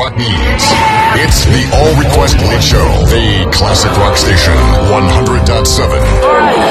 rock needs. It's the All Request Late Show, the classic rock station, 100.7.